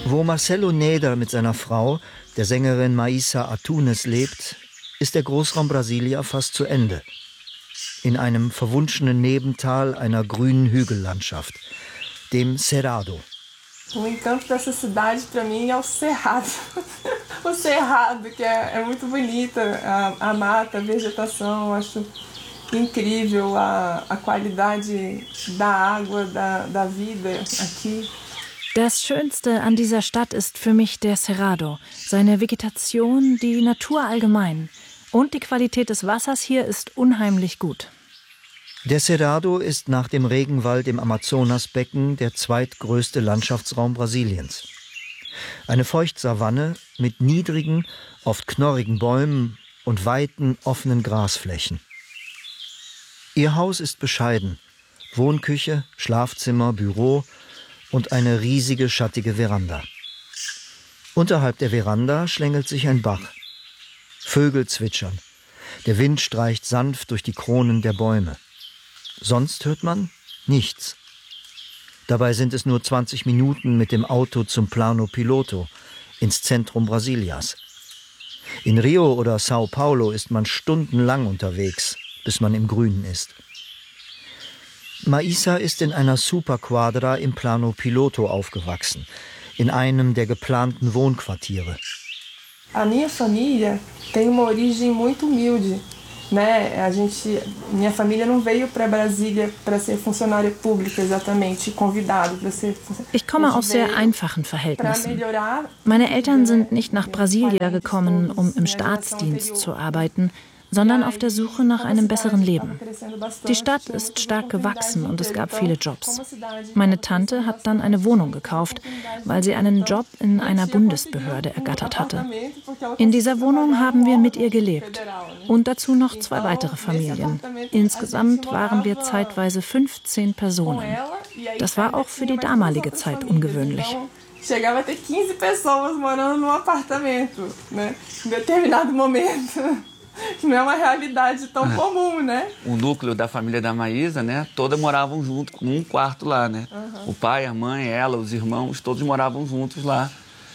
Wo Marcelo Neder mit seiner Frau, der Sängerin Maísa Antunes, lebt, ist der Großraum Brasilia fast zu Ende. In einem verwunschenen Nebental einer grünen Hügellandschaft, dem Cerrado. O encanto dessa cidade para mim é o Cerrado. O Cerrado, que é muito bonita, a mata, a vegetação, eu acho incrível a qualidade da água, da vida aqui. Das Schönste an dieser Stadt ist für mich der Cerrado, seine Vegetation, die Natur allgemein. Und die Qualität des Wassers hier ist unheimlich gut. Der Cerrado ist nach dem Regenwald im Amazonasbecken der zweitgrößte Landschaftsraum Brasiliens. Eine Feuchtsavanne mit niedrigen, oft knorrigen Bäumen und weiten, offenen Grasflächen. Ihr Haus ist bescheiden. Wohnküche, Schlafzimmer, Büro und eine riesige, schattige Veranda. Unterhalb der Veranda schlängelt sich ein Bach. Vögel zwitschern. Der Wind streicht sanft durch die Kronen der Bäume. Sonst hört man nichts. Dabei sind es nur 20 Minuten mit dem Auto zum Plano Piloto, ins Zentrum Brasilias. In Rio oder Sao Paulo ist man stundenlang unterwegs, bis man im Grünen ist. Maísa ist in einer Superquadra im Plano Piloto aufgewachsen, in einem der geplanten Wohnquartiere. A minha família tem uma origem muito humilde. Minha família não veio para Brasília para ser funcionária pública exatamente, convidado para ser. Ich komme aus sehr einfachen Verhältnissen. Meine Eltern sind nicht nach Brasilia gekommen, um im Staatsdienst zu arbeiten, sondern auf der Suche nach einem besseren Leben. Die Stadt ist stark gewachsen und es gab viele Jobs. Meine Tante hat dann eine Wohnung gekauft, weil sie einen Job in einer Bundesbehörde ergattert hatte. In dieser Wohnung haben wir mit ihr gelebt und dazu noch 2 weitere Familien. Insgesamt waren wir zeitweise 15 Personen. Das war auch für die damalige Zeit ungewöhnlich. Chegava a ter 15 pessoas morando num apartamento, né? Em determinado momento. Não é uma realidade tão comum, né? O núcleo da família da Maísa, né? Todas moravam junto, num quarto lá, né? O pai, a mãe, ela, os irmãos, todos moravam juntos lá.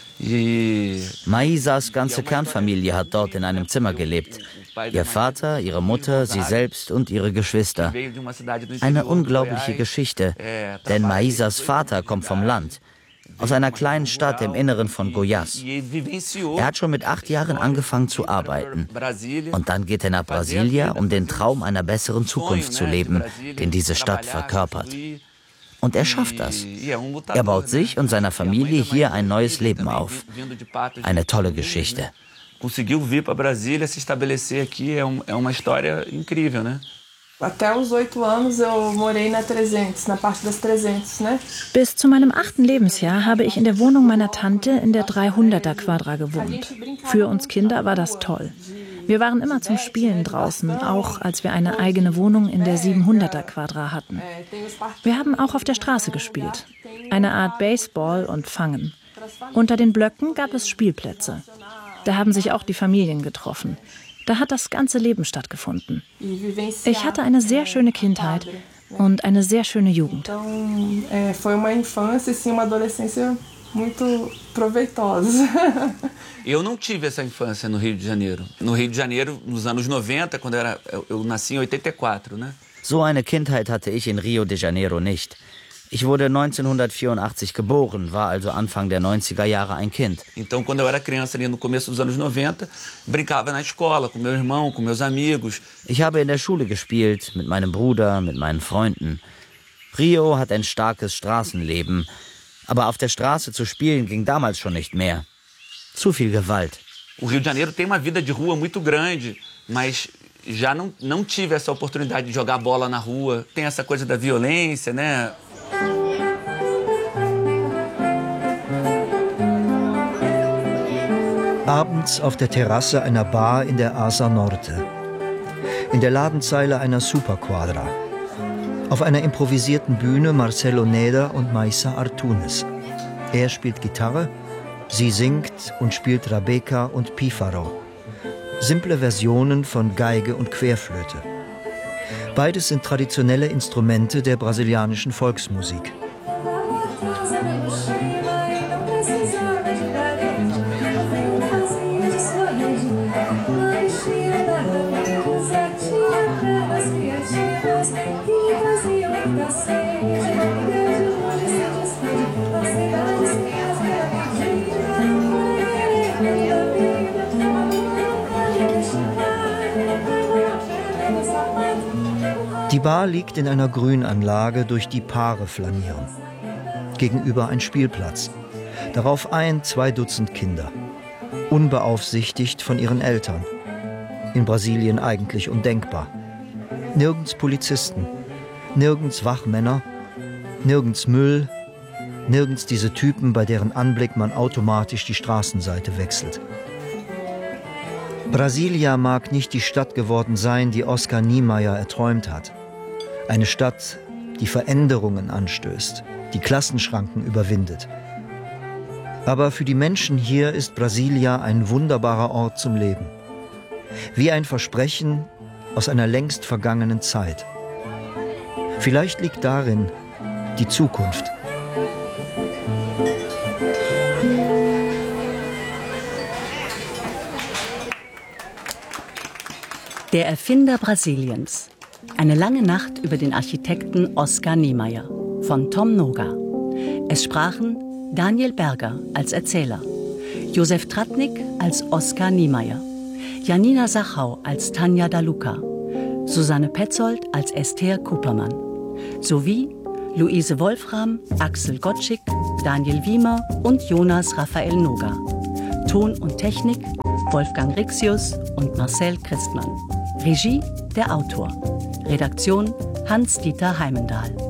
Maísas ganze Kernfamilie hat dort in einem Zimmer gelebt. Ihr Vater, ihre Mutter, sie selbst und ihre Geschwister. Eine unglaubliche Geschichte, denn Maísas Vater kommt vom Land. Aus einer kleinen Stadt im Inneren von Goiás. Er hat schon mit 8 Jahren angefangen zu arbeiten. Und dann geht er nach Brasilia, um den Traum einer besseren Zukunft zu leben, den diese Stadt verkörpert. Und er schafft das. Er baut sich und seiner Familie hier ein neues Leben auf. Eine tolle Geschichte. Conseguiu vir para Brasília, se estabelecer aqui, é uma história incrível, né? Até os 8 anos eu morei na 300, na parte das 300, né? Bis zu meinem 8. Lebensjahr habe ich in der Wohnung meiner Tante in der 300er Quadra gewohnt. Für uns Kinder war das toll. Wir waren immer zum Spielen draußen, auch als wir eine eigene Wohnung in der 700er Quadra hatten. Wir haben auch auf der Straße gespielt. Eine Art Baseball und Fangen. Unter den Blöcken gab es Spielplätze. Da haben sich auch die Familien getroffen. Da hat das ganze Leben stattgefunden. Ich hatte eine sehr schöne Kindheit und eine sehr schöne Jugend. Foi uma infância e uma adolescência muito proveitosa. Eu não tive essa infância no Rio de Janeiro. No Rio de Janeiro, nos anos 90, quando eu nasci em 84, né? So eine Kindheit hatte ich in Rio de Janeiro nicht. Ich wurde 1984 geboren, war also Anfang der 90er Jahre ein Kind. Então, quando eu era criança, ali no começo dos anos 90, brincava na escola com meu irmão, com meus amigos. Ich habe in der Schule gespielt, mit meinem Bruder, mit meinen Freunden. Rio hat ein starkes Straßenleben, aber auf der Straße zu spielen ging damals schon nicht mehr. Zu viel Gewalt. O Rio de Janeiro tem uma vida de rua muito grande, mas já não tive essa oportunidade de jogar bola na rua. Tem essa coisa da violência, né? Abends auf der Terrasse einer Bar in der Asa Norte. In der Ladenzeile einer Superquadra. Auf einer improvisierten Bühne Marcelo Neder und Maísa Antunes. Er spielt Gitarre, sie singt und spielt Rabeca und Pífaro. Simple Versionen von Geige und Querflöte. Beides sind traditionelle Instrumente der brasilianischen Volksmusik. Die Bar liegt in einer Grünanlage, durch die Paare flanieren. Gegenüber ein Spielplatz. Darauf 2 Dutzend Kinder. Unbeaufsichtigt von ihren Eltern. In Brasilien eigentlich undenkbar. Nirgends Polizisten, nirgends Wachmänner, nirgends Müll, nirgends diese Typen, bei deren Anblick man automatisch die Straßenseite wechselt. Brasilia mag nicht die Stadt geworden sein, die Oscar Niemeyer erträumt hat. Eine Stadt, die Veränderungen anstößt, die Klassenschranken überwindet. Aber für die Menschen hier ist Brasilia ein wunderbarer Ort zum Leben. Wie ein Versprechen aus einer längst vergangenen Zeit. Vielleicht liegt darin die Zukunft. Der Erfinder Brasiliens. Eine lange Nacht über den Architekten Oscar Niemeyer von Tom Noga. Es sprachen Daniel Berger als Erzähler, Josef Tratnik als Oscar Niemeyer, Janina Sachau als Tanja Daluca, Susanne Petzold als Esther Kupermann, sowie Luise Wolfram, Axel Gottschick, Daniel Wiemer und Jonas Raphael Noga. Ton und Technik Wolfgang Rixius und Marcel Christmann. Regie der Autor. Redaktion Hans-Dieter Heimendahl.